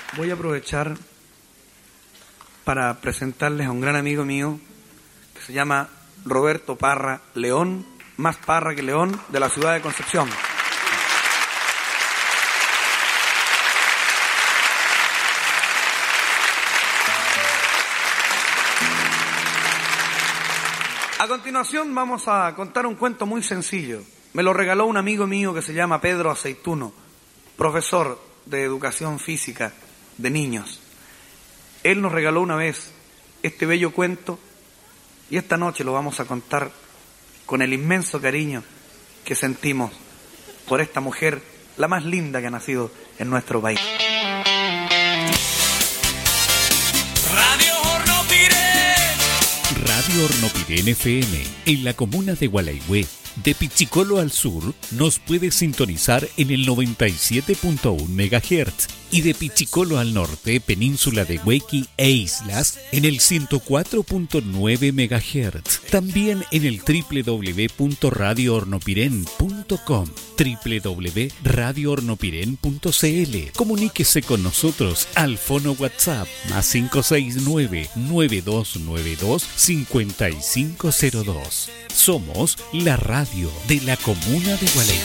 Voy a aprovechar para presentarles a un gran amigo mío que se llama Roberto Parra León, más Parra que León, de la ciudad de Concepción. A continuación vamos a contar un cuento muy sencillo. Me lo regaló un amigo mío que se llama Pedro Aceituno, profesor de educación física de niños. Él nos regaló una vez este bello cuento y esta noche lo vamos a contar con el inmenso cariño que sentimos por esta mujer, la más linda que ha nacido en nuestro país. Radio Hornopirén FM, en la comuna de Gualeguay. De Pichicolo al sur, nos puede sintonizar en el 97.1 MHz y de Pichicolo al norte, península de Huequi e islas, en el 104.9 MHz. También en el www.radiohornopiren.com, www.radiohornopiren.cl. Comuníquese con nosotros al fono WhatsApp más 569-9292-5502. Somos la radio de la comuna de Gualeguay.